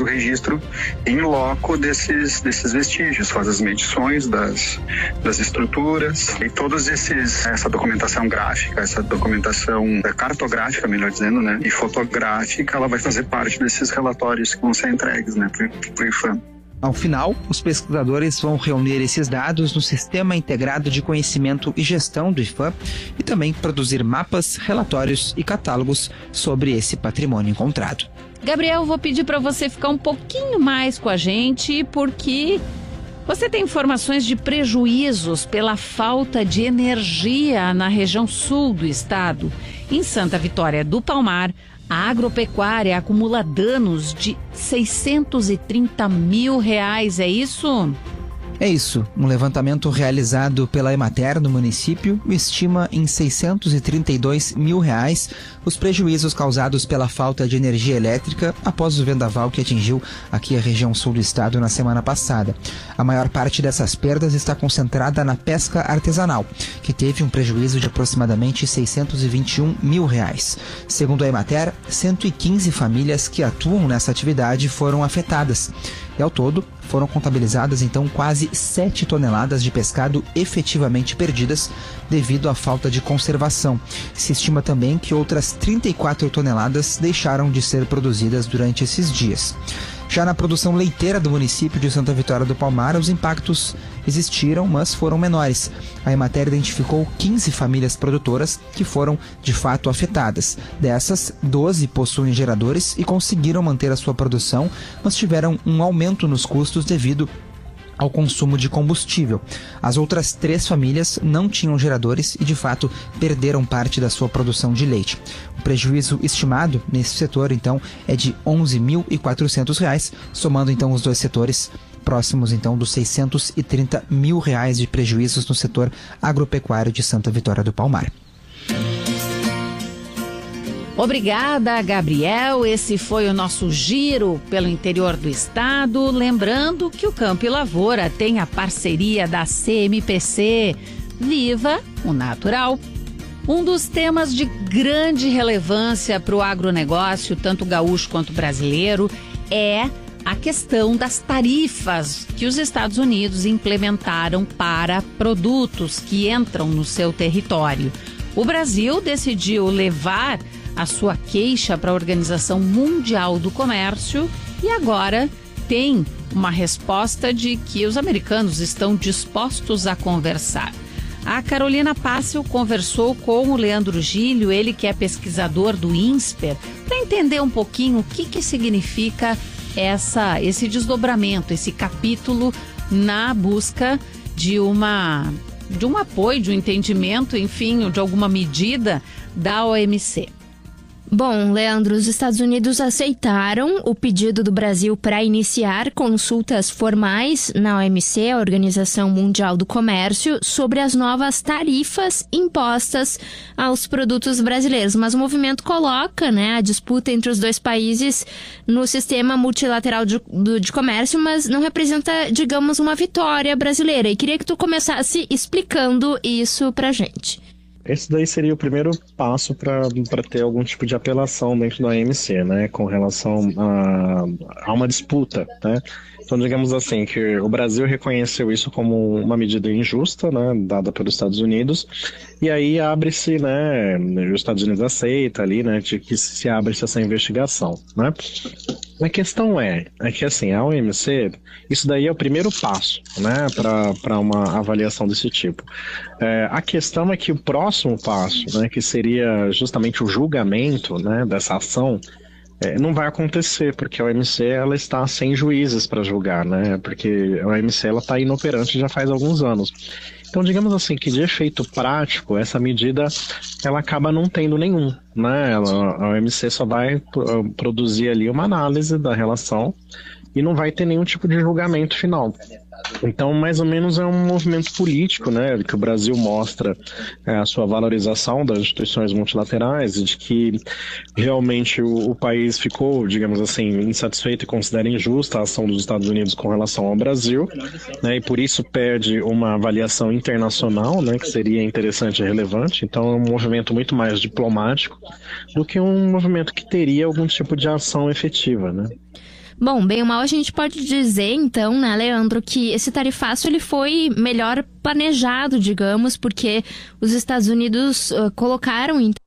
o registro em loco desses vestígios, faz as medições das estruturas e essa documentação gráfica, essa documentação cartográfica, melhor dizendo, né, e fotográfica, ela vai fazer parte desses relatórios que vão ser entregues, né, para o IPHAN. Ao final, os pesquisadores vão reunir esses dados no Sistema Integrado de Conhecimento e Gestão do IPHAN e também produzir mapas, relatórios e catálogos sobre esse patrimônio encontrado. Gabriel, vou pedir para você ficar um pouquinho mais com a gente, porque você tem informações de prejuízos pela falta de energia na região sul do estado. Em Santa Vitória do Palmar, a agropecuária acumula danos de R$630 mil, é isso? É isso. Um levantamento realizado pela Emater no município estima em R$632 mil os prejuízos causados pela falta de energia elétrica após o vendaval que atingiu aqui a região sul do estado na semana passada. A maior parte dessas perdas está concentrada na pesca artesanal, que teve um prejuízo de aproximadamente R$621 mil. Segundo a Emater, 115 famílias que atuam nessa atividade foram afetadas. E ao todo, foram contabilizadas então quase 7 toneladas de pescado efetivamente perdidas devido à falta de conservação. Se estima também que outras 34 toneladas deixaram de ser produzidas durante esses dias. Já na produção leiteira do município de Santa Vitória do Palmar, os impactos existiram, mas foram menores. A Emater identificou 15 famílias produtoras que foram, de fato, afetadas. Dessas, 12 possuem geradores e conseguiram manter a sua produção, mas tiveram um aumento nos custos devido ao consumo de combustível. As outras 3 famílias não tinham geradores e, de fato, perderam parte da sua produção de leite. O prejuízo estimado nesse setor, então, é de R$11.400, somando, então, os dois setores, próximos, então, dos R$630 mil de prejuízos no setor agropecuário de Santa Vitória do Palmar. Obrigada, Gabriel. Esse foi o nosso giro pelo interior do estado. Lembrando que o Campo e Lavoura tem a parceria da CMPC. Viva o natural! Um dos temas de grande relevância para o agronegócio, tanto gaúcho quanto brasileiro, é a questão das tarifas que os Estados Unidos implementaram para produtos que entram no seu território. O Brasil decidiu levar a sua queixa para a Organização Mundial do Comércio e agora tem uma resposta de que os americanos estão dispostos a conversar. A Carolina Pássel conversou com o Leandro Gílio, ele que é pesquisador do INSPER, para entender um pouquinho o que significa esse desdobramento, esse capítulo na busca de um apoio, de um entendimento, enfim, de alguma medida da OMC. Bom, Leandro, os Estados Unidos aceitaram o pedido do Brasil para iniciar consultas formais na OMC, a Organização Mundial do Comércio, sobre as novas tarifas impostas aos produtos brasileiros. Mas o movimento coloca, a disputa entre os dois países no sistema multilateral de comércio, mas não representa, digamos, uma vitória brasileira. E queria que tu começasse explicando isso pra gente. Esse daí seria o primeiro passo para ter algum tipo de apelação dentro da OMC, com relação a uma disputa, Então, digamos assim, que o Brasil reconheceu isso como uma medida injusta, dada pelos Estados Unidos, e aí abre-se, os Estados Unidos aceita ali, de que se abre-se essa investigação, A questão é que assim, a OMC, isso daí é o primeiro passo, para uma avaliação desse tipo. A questão é que o próximo passo, que seria justamente o julgamento, dessa ação, não vai acontecer, porque a OMC ela está sem juízes para julgar, porque a OMC ela está inoperante já faz alguns anos. Então, digamos assim, que de efeito prático, essa medida ela acaba não tendo nenhum, a OMC só vai produzir ali uma análise da relação e não vai ter nenhum tipo de julgamento final. Então, mais ou menos é um movimento político, que o Brasil mostra a sua valorização das instituições multilaterais e de que realmente o país ficou, digamos assim, insatisfeito e considera injusta a ação dos Estados Unidos com relação ao Brasil, e por isso perde uma avaliação internacional, que seria interessante e relevante. Então, é um movimento muito mais diplomático do que um movimento que teria algum tipo de ação efetiva, Bom, bem ou mal a gente pode dizer, então, né, Leandro, que esse tarifaço ele foi melhor planejado, digamos, porque os Estados Unidos colocaram, então,